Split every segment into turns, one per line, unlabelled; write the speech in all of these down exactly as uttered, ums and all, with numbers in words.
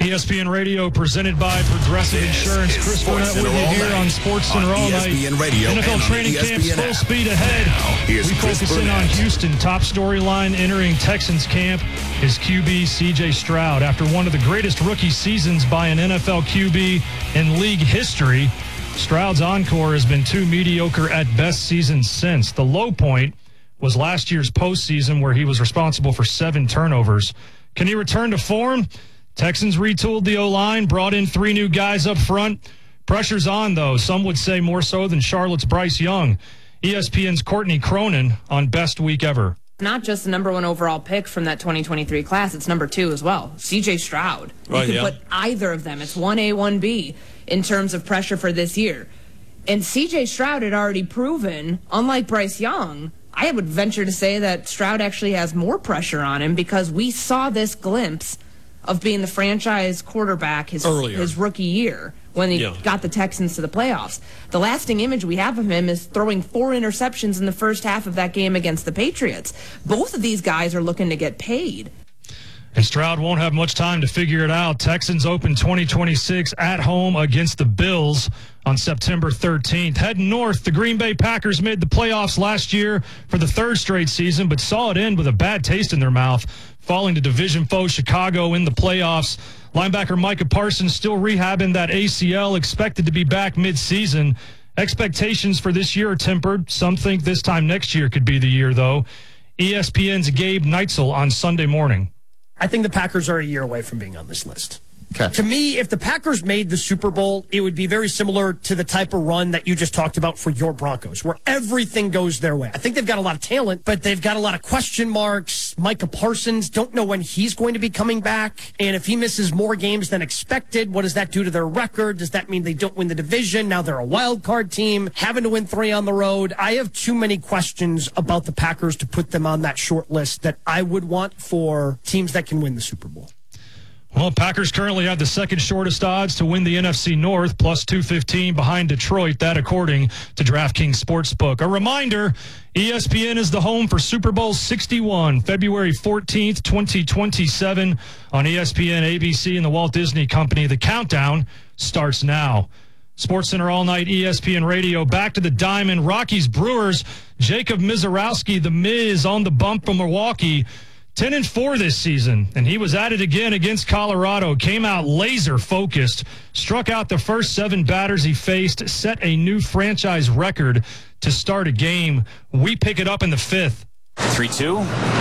E S P N Radio presented by Progressive
This
Insurance.
is
Chris Burnett with you here
Night
on SportsCenter All
E S P N
Night.
Radio
N F L
and on
training
the E S P N
camps full
app.
speed ahead.
Now, here's
we
Chris
focus in on
Burnett.
Houston. Top storyline entering Texans camp is Q B C J Stroud. After one of the greatest rookie seasons by an N F L Q B in league history, Stroud's encore has been too mediocre at best seasons since. The low point was last year's postseason where he was responsible for seven turnovers. Can he return to form? Texans retooled the O-line, brought in three new guys up front. Pressure's on, though. Some would say more so than Charlotte's Bryce Young. E S P N's Courtney Cronin on Best Week Ever.
Not just the number one overall pick from that twenty twenty-three class, it's number two as well. C J Stroud. You
Right,
could
yeah.
put either of them. It's one A, one B in terms of pressure for this year. And C J Stroud had already proven, unlike Bryce Young, I would venture to say that Stroud actually has more pressure on him because we saw this glimpse of being the franchise quarterback his,
Earlier.
his rookie year when he
Yeah.
got the Texans to the playoffs. The lasting image we have of him is throwing four interceptions in the first half of that game against the Patriots. Both of these guys are looking to get paid.
And Stroud won't have much time to figure it out. Texans open twenty twenty-six at home against the Bills on September thirteenth. Heading north, the Green Bay Packers made the playoffs last year for the third straight season, but saw it end with a bad taste in their mouth, falling to division foe Chicago in the playoffs. Linebacker Micah Parsons still rehabbing that A C L, expected to be back mid-season. Expectations for this year are tempered. Some think this time next year could be the year, though. E S P N's Gabe Neitzel on Sunday morning.
I think the Packers are a year away from being on this list.
Okay.
To me, if the Packers made the Super Bowl, it would be very similar to the type of run that you just talked about for your Broncos, where everything goes their way. I think they've got a lot of talent, but they've got a lot of question marks. Micah Parsons, don't know when he's going to be coming back. And if he misses more games than expected, what does that do to their record? Does that mean they don't win the division? Now they're a wild card team, having to win three on the road. I have too many questions about the Packers to put them on that short list that I would want for teams that can win the Super Bowl.
Well, Packers currently have the second shortest odds to win the N F C North, plus two fifteen behind Detroit, that according to DraftKings Sportsbook. A reminder, E S P N is the home for Super Bowl sixty-one, February fourteenth, twenty twenty-seven on E S P N, A B C, and the Walt Disney Company. The countdown starts now. SportsCenter All Night, E S P N Radio. Back to the Diamond. Rockies Brewers. Jacob Mizorowski, the Miz, on the bump from Milwaukee. ten and four this season, and he was at it again against Colorado. Came out laser-focused, struck out the first seven batters he faced, set a new franchise record to start a game. We pick it up in the fifth.
three two.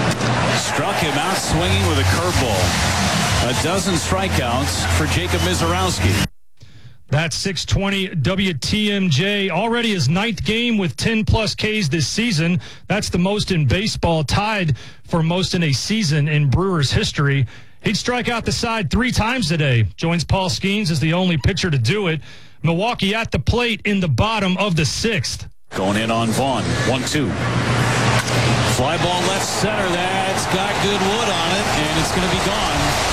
Struck him out swinging with a curveball. A dozen strikeouts for Jacob Mizorowski.
That's six twenty W T M J. Already his ninth game with ten-plus Ks this season. That's the most in baseball, tied for most in a season in Brewers history. He'd strike out the side three times today. Joins Paul Skeens as the only pitcher to do it. Milwaukee at the plate in the bottom of the sixth.
Going in on Vaughn. one two. Fly ball left center. That's got good wood on it, and it's going to be gone.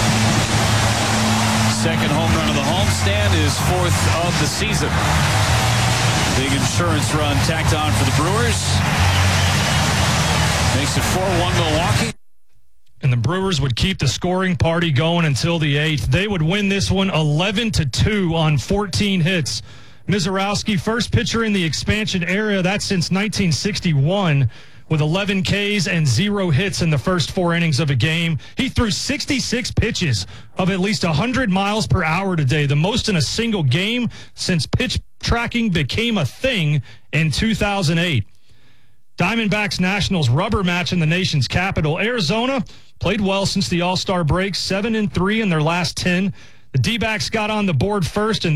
Second home run of the homestand is fourth of the season. Big insurance run tacked on for the Brewers. Makes it four one Milwaukee.
And the Brewers would keep the scoring party going until the eighth. They would win this one eleven to two on fourteen hits. Mizorowski, first pitcher in the expansion era. That's since nineteen sixty-one. With eleven Ks and zero hits in the first four innings of a game. He threw sixty-six pitches of at least one hundred miles per hour today, the most in a single game since pitch tracking became a thing in two thousand eight. Diamondbacks Nationals rubber match in the nation's capital. Arizona played well since the All-Star break, seven and three in their last ten. The D-backs got on the board first and